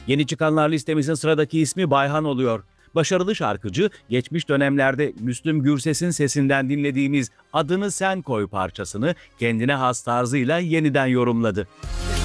Yeni çıkanlar listemizin sıradaki ismi Bayhan oluyor. Başarılı şarkıcı, geçmiş dönemlerde Müslüm Gürses'in sesinden dinlediğimiz Adını Sen Koy parçasını kendine has tarzıyla yeniden yorumladı.